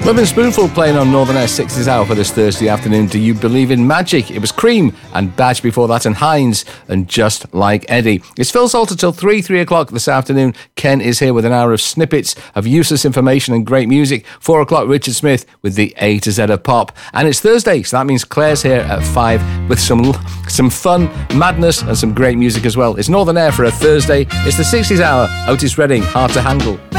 Loving Spoonful playing on Northern Air 60s Hour for this Thursday afternoon. Do You Believe in Magic? It was Cream and Badge before that, and Hines and Just Like Eddie. It's Phil Salter till 3 o'clock this afternoon. Ken is here with an hour of snippets of useless information and great music. 4 o'clock, Richard Smith with the A to Z of pop. And it's Thursday, so that means Claire's here at 5 with some fun, madness and some great music as well. It's Northern Air for a Thursday. It's the 60s Hour. Otis Redding, Hard to Handle.